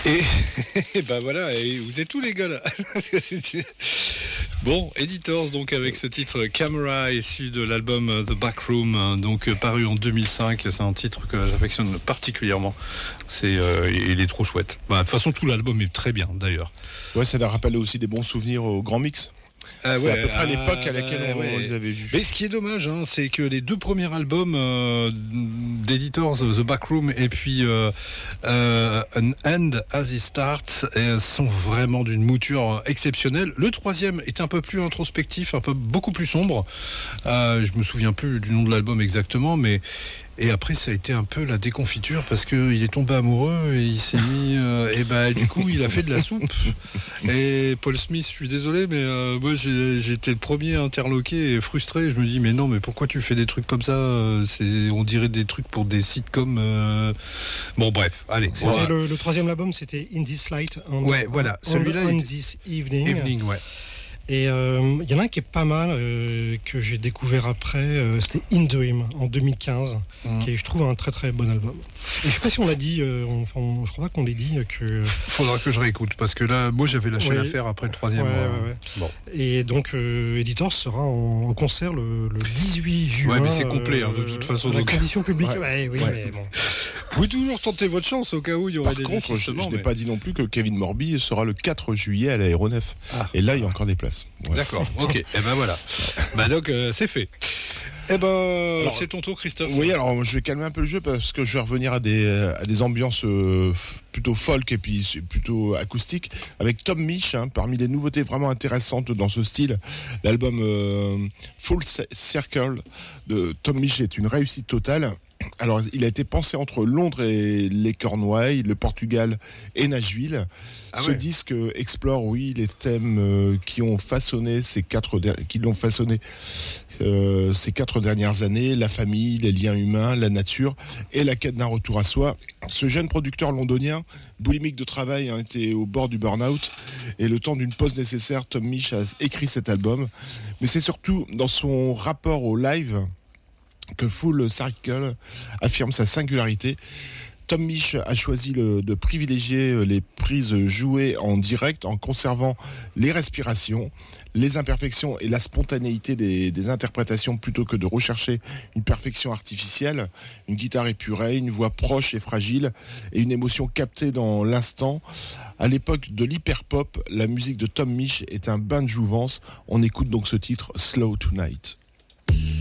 Et ben voilà, et vous êtes tous les gars là. Bon, Editors donc avec ce titre Camera issu de l'album The Backroom, donc paru en 2005. C'est un titre que j'affectionne particulièrement. Il est trop chouette. Bah, de toute façon, tout l'album est très bien d'ailleurs. Ouais, ça a rappelé aussi des bons souvenirs au Grand Mix. C'est à peu près l'époque à laquelle on les avait vus. Mais ce qui est dommage, c'est que les deux premiers albums d'Editors, The Backroom et puis An End As It Starts, sont vraiment d'une mouture exceptionnelle. Le troisième est un peu plus introspectif, beaucoup plus sombre. Je me souviens plus du nom de l'album exactement, mais et après ça a été un peu la déconfiture parce que il est tombé amoureux et il s'est mis et du coup il a fait de la soupe. Et Paul Smith, je suis désolé, mais moi j'étais le premier interloqué et frustré. Je me dis mais non, mais pourquoi tu fais des trucs comme ça, on dirait des trucs pour des sitcoms. Bon bref, allez. C'était le troisième album, c'était In This Light. Celui-là. On This Evening. Ouais. Et il y en a un qui est pas mal, que j'ai découvert après, c'était In Dream en 2015, qui est, je trouve, un très très bon album. Et je sais pas si on l'a dit, je crois pas qu'on l'ait dit que. Faudra que je réécoute parce que là, moi j'avais lâché l'affaire après le troisième. Ouais. Bon. Et donc Editors sera en concert le 18 juin. Ouais, mais c'est complet de toute façon. La condition publique. Mais bon. Vous pouvez toujours tenter votre chance au cas où il y aurait des désistements. Par contre, je n'ai pas dit non plus que Kevin Morby sera le 4 juillet à l'Aéronef. Et là, il y a encore des places. Ouais. D'accord, ok. Et ben voilà. Donc, c'est fait. Alors, c'est ton tour, Christophe. Oui, alors je vais calmer un peu le jeu parce que je vais revenir à des ambiances plutôt folk et puis plutôt acoustiques avec Tom Misch, parmi les nouveautés vraiment intéressantes dans ce style. L'album Full Circle de Tom Misch est une réussite totale. Alors, il a été pensé entre Londres et les Cornouailles, le Portugal et Nashville. Ce disque explore, les thèmes qui l'ont façonné ces 4 dernières années: la famille, les liens humains, la nature et la quête d'un retour à soi. Ce jeune producteur londonien, boulimique de travail, était au bord du burn-out, et le temps d'une pause nécessaire, Tom Misch a écrit cet album. Mais c'est surtout dans son rapport au live que Full Circle affirme sa singularité. Tom Misch a choisi de privilégier les prises jouées en direct en conservant les respirations, les imperfections et la spontanéité des interprétations plutôt que de rechercher une perfection artificielle. Une guitare épurée, une voix proche et fragile et une émotion captée dans l'instant. À l'époque de l'hyper-pop, la musique de Tom Misch est un bain de jouvence. On écoute donc ce titre Slow Tonight.